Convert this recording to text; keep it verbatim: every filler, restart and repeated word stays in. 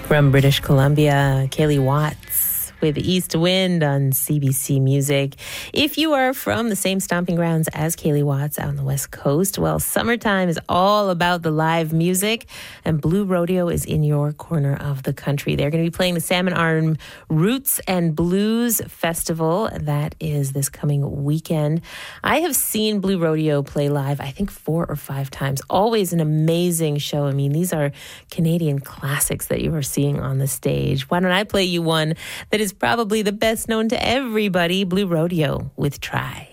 From British Columbia, Kaylee Watts with East Wind on C B C Music. If you are from the same stomping grounds as Kaylee Watts out on the West Coast, well, summertime is all about the live music, and Blue Rodeo is in your corner of the country. They're going to be playing the Salmon Arm Roots and Blues Festival. That is this coming weekend. I have seen Blue Rodeo play live, I think, four or five times. Always an amazing show. I mean, these are Canadian classics that you are seeing on the stage. Why don't I play you one that is probably the best known to everybody, Blue Rodeo with Try.